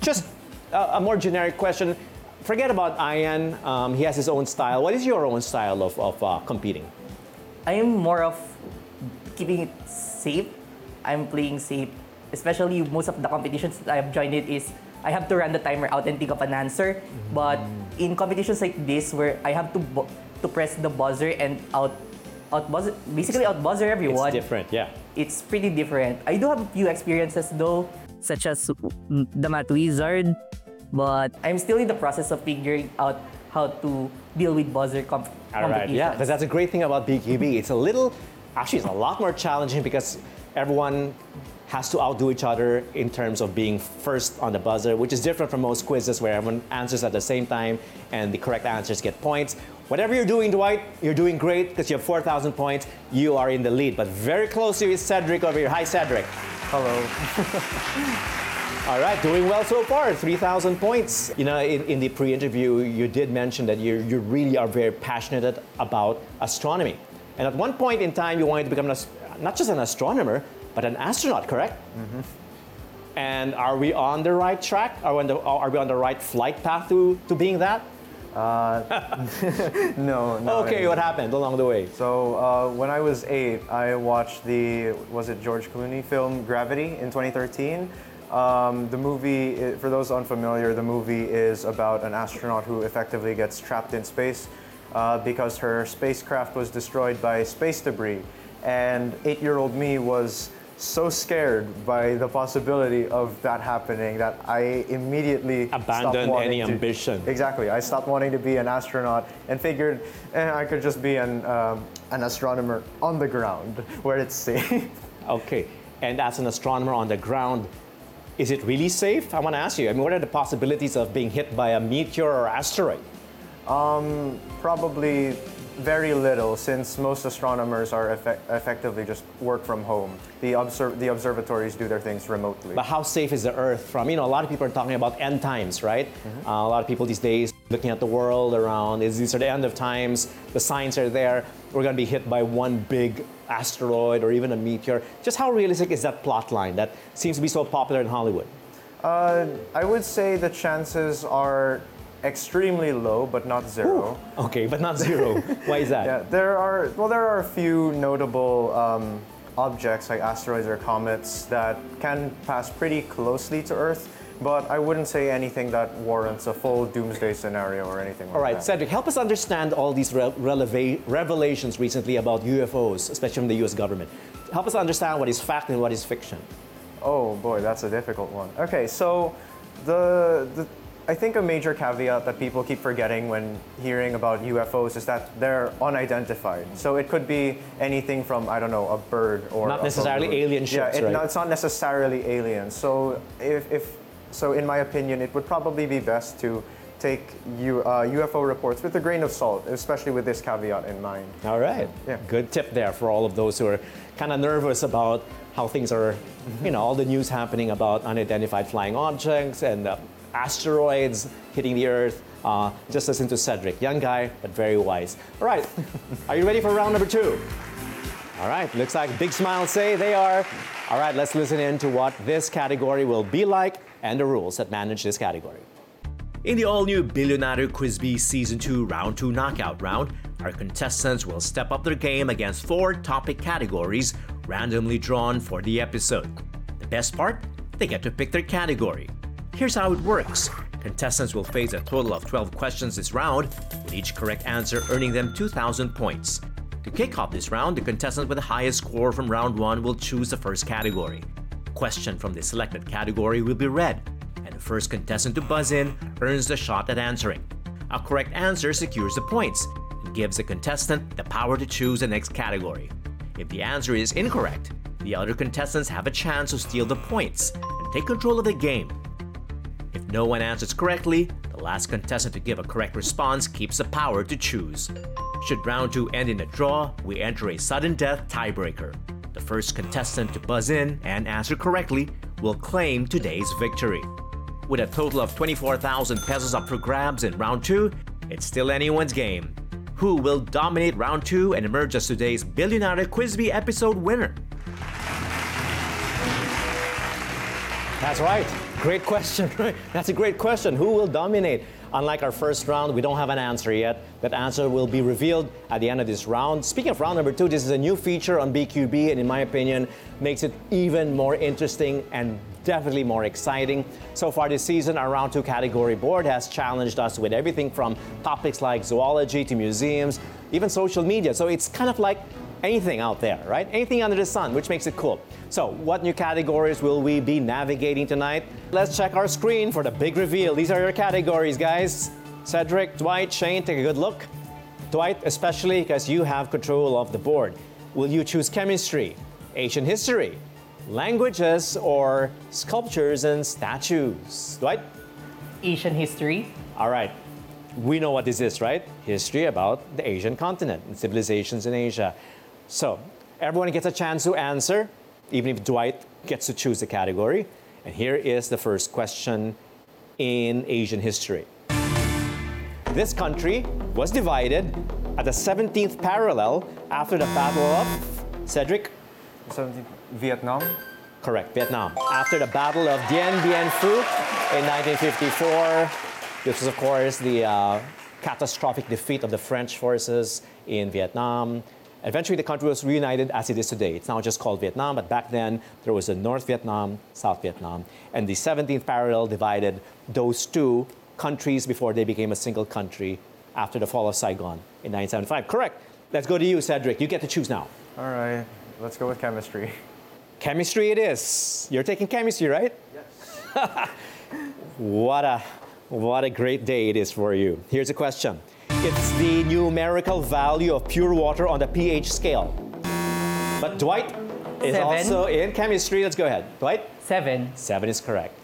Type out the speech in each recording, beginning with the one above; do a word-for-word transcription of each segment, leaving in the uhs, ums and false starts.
just a, a more generic question. Forget about Ian. Um, he has his own style. What is your own style of, of uh, competing? I am more of keeping it safe. I'm playing safe. Especially most of the competitions that I've joined it is I have to run the timer out and think of an answer. Mm-hmm. But in competitions like this where I have to bu- to press the buzzer and out out buzzer basically out buzzer everyone. It's different, yeah. It's pretty different. I do have a few experiences though, such as the Math Wizard, but I'm still in the process of figuring out how to deal with buzzer comp- All right, yeah, because that's a great thing about B K B. It's a little, actually, it's a lot more challenging because everyone has to outdo each other in terms of being first on the buzzer, which is different from most quizzes where everyone answers at the same time and the correct answers get points. Whatever you're doing, Dwight, you're doing great because you have four thousand points. You are in the lead, but very close to you is Cedric over here. Hi, Cedric. Hello. All right, doing well so far, three thousand points. You know, in, in the pre-interview, you did mention that you you really are very passionate about astronomy. And at one point in time, you wanted to become an, not just an astronomer, but an astronaut, correct? Mm-hmm. And are we on the right track? Are we on the, are we on the right flight path to, to being that? Uh, no, no. Okay, what happened along the way? So uh, when I was eight, I watched the, was it George Clooney film Gravity in twenty thirteen. Um, the movie, for those unfamiliar, the movie is about an astronaut who effectively gets trapped in space uh, because her spacecraft was destroyed by space debris. And eight-year-old me was so scared by the possibility of that happening that I immediately abandoned any to, ambition. Exactly. I stopped wanting to be an astronaut and figured eh, I could just be an, um, an astronomer on the ground where it's safe. Okay. And as an astronomer on the ground, is it really safe? I want to ask you. I mean, what are the possibilities of being hit by a meteor or asteroid? Um, probably very little, since most astronomers are effect- effectively just work from home. The, observ- the observatories do their things remotely. But how safe is the Earth from, you know, a lot of people are talking about end times, right? Mm-hmm. Uh, a lot of people these days looking at the world around, is these are the end of times, the signs are there, we're going to be hit by one big asteroid or even a meteor. Just how realistic is that plot line that seems to be so popular in Hollywood? Uh, I would say the chances are extremely low, but not zero. Ooh. Okay, but not zero. Why is that? Yeah, there are, well, there are a few notable um, objects like asteroids or comets that can pass pretty closely to Earth, but I wouldn't say anything that warrants a full doomsday scenario or anything like all right, that. Cedric, help us understand all these re- releva- revelations recently about U F Os, especially from the U S government. Help us understand what is fact and what is fiction. Oh boy, that's a difficult one. Okay, so the, the I think a major caveat that people keep forgetting when hearing about U F Os is that they're unidentified. So it could be anything from, I don't know, a bird or not a necessarily balloon. alien ships, yeah, it, right? no, it's not necessarily aliens. So if, if so, in my opinion, it would probably be best to take U, uh, U F O reports with a grain of salt, especially with this caveat in mind. All right. Yeah. Good tip there for all of those who are kind of nervous about how things are, you know, all the news happening about unidentified flying objects and uh, asteroids hitting the Earth. Uh, just listen to Cedric, young guy, but very wise. All right, are you ready for round number two? All right, looks like big smiles say they are. All right, let's listen in to what this category will be like and the rules that manage this category. In the all-new Billionaire Quiz Bee Season two Round two Knockout Round, our contestants will step up their game against four topic categories randomly drawn for the episode. The best part? They get to pick their category. Here's how it works. Contestants will face a total of twelve questions this round, with each correct answer earning them two thousand points. To kick off this round, the contestant with the highest score from round one will choose the first category. A question from the selected category will be read, and the first contestant to buzz in earns the shot at answering. A correct answer secures the points and gives the contestant the power to choose the next category. If the answer is incorrect, the other contestants have a chance to steal the points and take control of the game. If no one answers correctly, the last contestant to give a correct response keeps the power to choose. Should round two end in a draw, we enter a sudden death tiebreaker. The first contestant to buzz in and answer correctly will claim today's victory. With a total of twenty-four thousand pesos up for grabs in round two, it's still anyone's game. Who will dominate round two and emerge as today's Billionaire Quiz Bee episode winner? That's right. great question, right? That's a great question. Who will dominate? Unlike our first round, we don't have an answer yet. That answer will be revealed at the end of this round. Speaking of round number two, this is a new feature on B Q B, and in my opinion, makes it even more interesting and definitely more exciting. So far this season, our round two category board has challenged us with everything from topics like zoology to museums, even social media. So it's kind of like anything out there, right? Anything under the sun, which makes it cool. So what new categories will we be navigating tonight? Let's check our screen for the big reveal. These are your categories, guys. Cedric, Dwight, Shane, take a good look. Dwight, especially because you have control of the board. Will you choose chemistry, Asian history, languages, or sculptures and statues? Dwight? Asian history. All right. We know what this is, right? History about the Asian continent and civilizations in Asia. So everyone gets a chance to answer, even if Dwight gets to choose the category. And here is the first question in Asian history. This country was divided at the seventeenth parallel after the Battle of Cedric? seventeenth Vietnam? Correct, Vietnam. After the Battle of Dien Bien Phu in nineteen fifty-four, this was, of course, the uh, catastrophic defeat of the French forces in Vietnam. Eventually, the country was reunited as it is today. It's now just called Vietnam, but back then, there was a North Vietnam, South Vietnam. And the seventeenth parallel divided those two countries before they became a single country after the fall of Saigon in nineteen seventy-five. Correct. Let's go to you, Cedric. You get to choose now. All right, let's go with chemistry. Chemistry it is. You're taking chemistry, right? Yes. What a, what a great day it is for you. Here's a question. It's the numerical value of pure water on the pH scale. But Dwight is Seven. also in chemistry. Let's go ahead. Dwight? Seven. Seven is correct.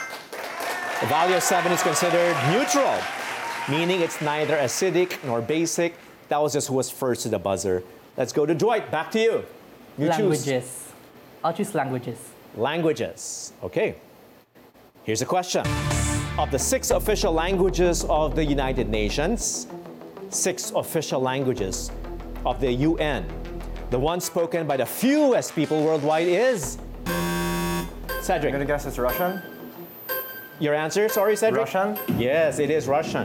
The value of seven is considered neutral, meaning it's neither acidic nor basic. That was just who was first to the buzzer. Let's go to Dwight. Back to you. You languages. choose. I'll choose languages. Languages. Okay. Here's a question. Of the six official languages of the United Nations, six official languages of the U N, the one spoken by the fewest people worldwide is? Cedric. I'm gonna guess it's Russian? Your answer? Sorry, Cedric? Russian? Yes, it is Russian.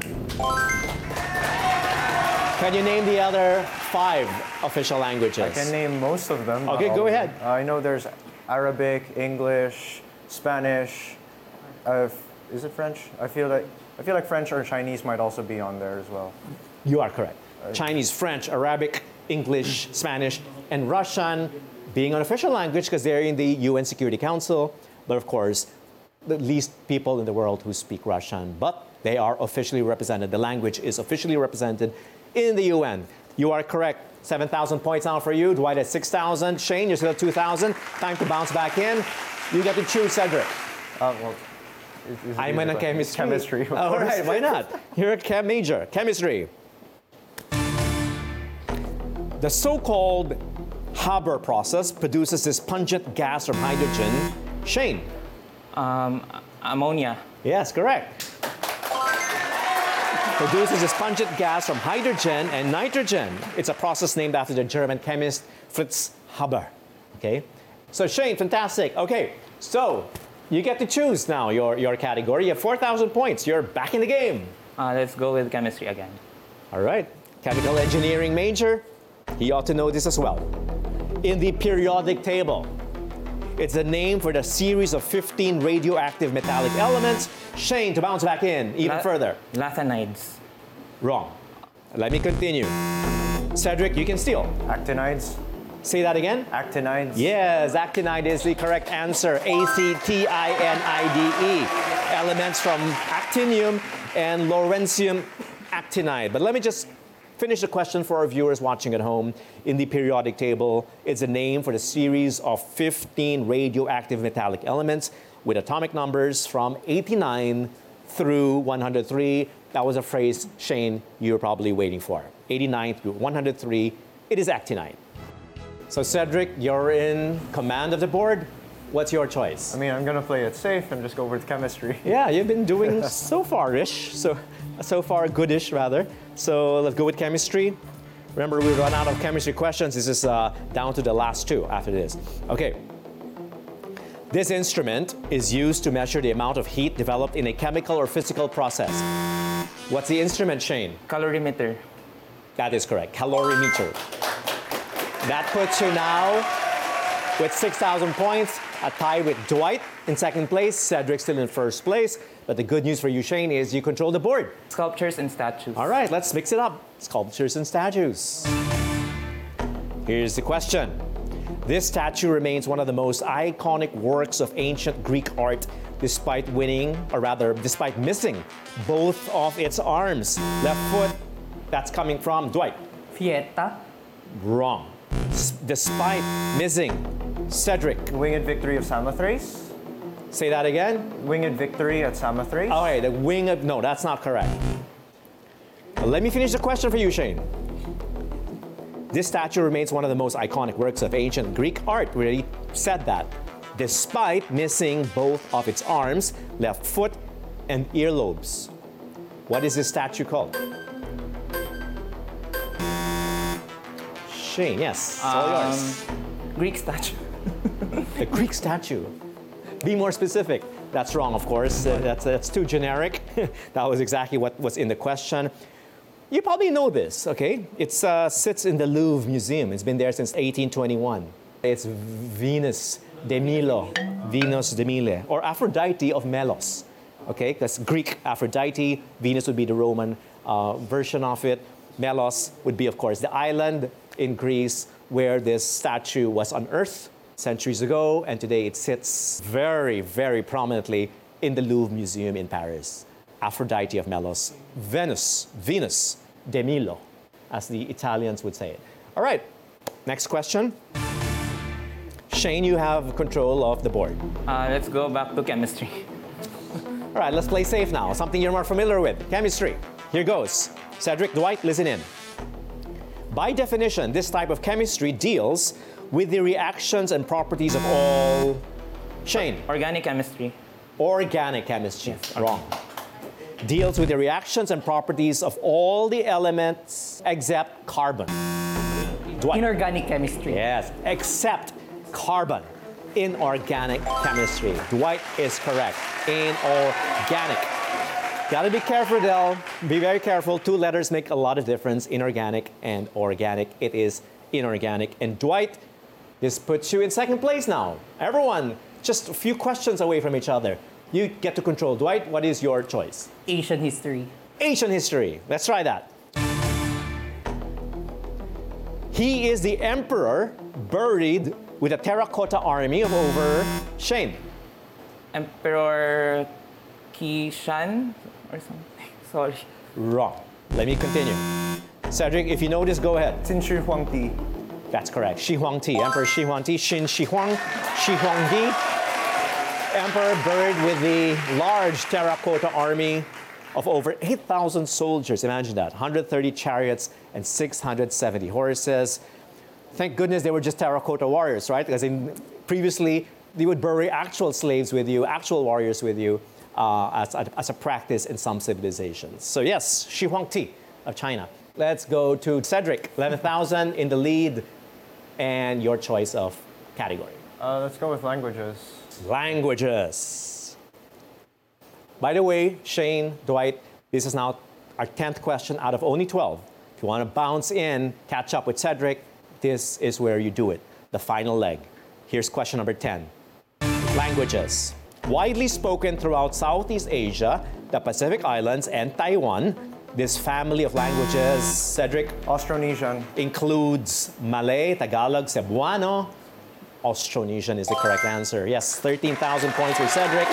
Can you name the other five official languages? I can name most of them. Okay, not go all of ahead. them. I know there's Arabic, English, Spanish. Uh, is it French? I feel like I feel like French or Chinese might also be on there as well. You are correct. Chinese, French, Arabic, English, Spanish, and Russian being an official language because they're in the U N Security Council. But of course, the least people in the world who speak Russian, but they are officially represented. The language is officially represented in the U N. You are correct. seven thousand points now for you. Dwight at six thousand. Shane, you're still at two thousand. Time to bounce back in. You get to choose, Cedric. Uh, well, is- is it I'm easy in a question? chemistry. Chemistry. of All course. right, why not? You're a chem major. Chemistry. The so-called Haber process produces this pungent gas from hydrogen. Shane. Um, ammonia. Yes, correct. Produces this pungent gas from hydrogen and nitrogen. It's a process named after the German chemist Fritz Haber. Okay? So Shane, fantastic. Okay, so you get to choose now your, your category. You have four thousand points. You're back in the game. Uh, let's go with chemistry again. All right. Chemical engineering major. He ought to know this as well. In the periodic table, it's the name for the series of fifteen radioactive metallic elements. Shane, to bounce back in even La- further. Lanthanides. Wrong. Let me continue. Cedric, you can steal. Actinides. Say that again. Actinides. Yes, actinide is the correct answer. A C T I N I D E. Elements from actinium and lawrencium actinide. But let me just finish the question for our viewers watching at home. In the periodic table, it's a name for the series of fifteen radioactive metallic elements with atomic numbers from eighty-nine through one hundred three. That was a phrase, Shane, you were probably waiting for. eighty-nine through one hundred three, it is actinide. So Cedric, you're in command of the board. What's your choice? I mean, I'm gonna play it safe and just go with chemistry. Yeah, you've been doing so far-ish, so, so far goodish rather. So let's go with chemistry. Remember, we run out of chemistry questions. This is uh, down to the last two after this. Okay. This instrument is used to measure the amount of heat developed in a chemical or physical process. What's the instrument, Shane? Calorimeter. That is correct, calorimeter. That puts you now with six thousand points, a tie with Dwight in second place, Cedric still in first place. But the good news for you, Shane, is you control the board. Sculptures and statues. All right, let's mix it up. Sculptures and statues. Here's the question. This statue remains one of the most iconic works of ancient Greek art despite winning, or rather, despite missing both of its arms. Left foot, that's coming from Dwight. Fiesta. Wrong. S- despite missing Cedric. Winged Victory of Samothrace. Say that again. Winged Victory at Samothrace. Okay, the wing of, no, that's not correct. Let me finish the question for you, Shane. This statue remains one of the most iconic works of ancient Greek art. We already said that. Despite missing both of its arms, left foot, and earlobes. What is this statue called? Shane, yes, it's all yours. Greek statue. The Greek statue. Be more specific. That's wrong, of course. Uh, that's, that's too generic. That was exactly what was in the question. You probably know this, okay? It uh, sits in the Louvre Museum. It's been there since eighteen twenty-one. It's Venus de Milo, Venus de Mille, or Aphrodite of Melos, okay? Because Greek Aphrodite, Venus would be the Roman uh, version of it. Melos would be, of course, the island in Greece where this statue was unearthed centuries ago, and today it sits very, very prominently in the Louvre Museum in Paris. Aphrodite of Melos, Venus, Venus de Milo, as the Italians would say it. All right, next question. Shane, you have control of the board. Uh, let's go back to chemistry. All right, let's play safe now. Something you're more familiar with, chemistry. Here goes. Cedric, Dwight, listen in. By definition, this type of chemistry deals with the reactions and properties of all... Shane. Organic chemistry. Organic chemistry. Wrong. Deals with the reactions and properties of all the elements except carbon. Dwight. Inorganic chemistry. Yes, except carbon. Inorganic chemistry. Dwight is correct. Inorganic. Gotta be careful, Del. Be very careful. Two letters make a lot of difference. Inorganic and organic. It is inorganic. And Dwight, this puts you in second place now. Everyone, just a few questions away from each other. You get to control. Dwight, what is your choice? Asian history. Asian history. Let's try that. He is the emperor buried with a terracotta army of over... Shane. Emperor Kishan or something. Sorry. Wrong. Let me continue. Cedric, if you know this, go ahead. Qin Shi Huangdi. That's correct. Shi Huangdi. Emperor Shi Huangdi. Xin Shi Huang. Shi Huangdi. Emperor buried with the large terracotta army of over eight thousand soldiers. Imagine that. one hundred thirty chariots and six hundred seventy horses. Thank goodness they were just terracotta warriors, right? Because in, previously, they would bury actual slaves with you, actual warriors with you, uh, as, a, as a practice in some civilizations. So yes, Shi Huangdi of China. Let's go to Cedric. eleven thousand in the lead, and your choice of category. Uh, let's go with languages. Languages. By the way, Shane, Dwight, this is now our tenth question out of only twelve. If you want to bounce in, catch up with Cedric, this is where you do it, the final leg. Here's question number ten. Languages. Widely spoken throughout Southeast Asia, the Pacific Islands, and Taiwan, this family of languages, Cedric, Austronesian. includes Malay, Tagalog, Cebuano. Austronesian is the correct answer. Yes, thirteen thousand points for Cedric.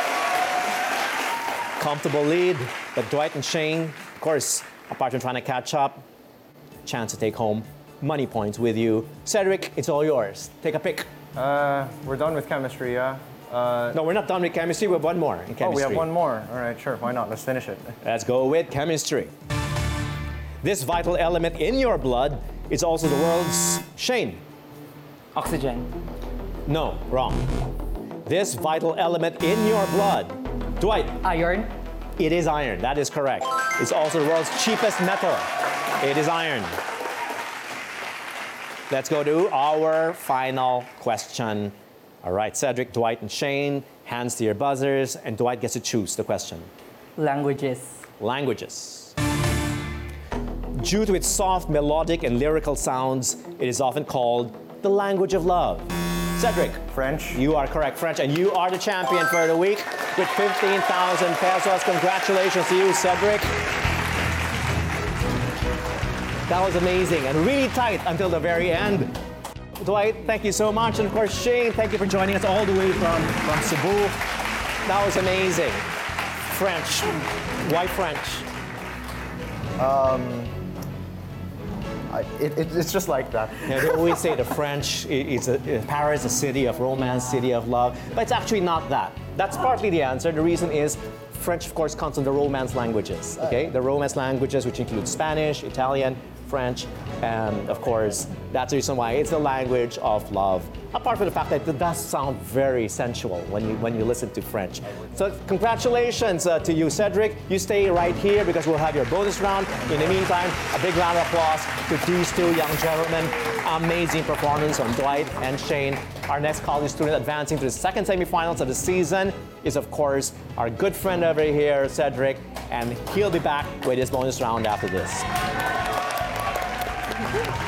Comfortable lead, but Dwight and Shane, of course, apart from trying to catch up, chance to take home money points with you. Cedric, it's all yours. Take a pick. Uh, we're done with chemistry, yeah? Uh, No, we're not done with chemistry. We have one more in chemistry. oh, we have one more. All right, sure. Why not? Let's finish it. Let's go with chemistry. This vital element in your blood is also the world's... Shane. Oxygen. No, wrong. This vital element in your blood. Dwight. Iron. It is iron. That is correct. It's also the world's cheapest metal. It is iron. Let's go to our final question. All right, Cedric, Dwight, and Shane, hands to your buzzers, and Dwight gets to choose the question. Languages. Languages. Due to its soft, melodic, and lyrical sounds, it is often called the language of love. Cedric. French. You are correct, French, and you are the champion for the week with fifteen thousand pesos. Congratulations to you, Cedric. That was amazing and really tight until the very end. Dwight, thank you so much. And of course, Shane, thank you for joining us all the way from, from Cebu. That was amazing. French. Why French? I, it, it, it's just like that. Yeah, they always say the French is a, Paris, a city of romance, city of love, but it's actually not that. That's partly the answer. The reason is French, of course, comes from the Romance languages. Okay, the Romance languages, which include Spanish, Italian, French, and of course, that's the reason why it's the language of love. Apart from the fact that it does sound very sensual when you when you listen to French. So congratulations uh, to you, Cedric. You stay right here because we'll have your bonus round. In the meantime, a big round of applause to these two young gentlemen. Amazing performance on Dwight and Shane. Our next college student advancing to the second semifinals of the season is, of course, our good friend over here, Cedric, and he'll be back with his bonus round after this.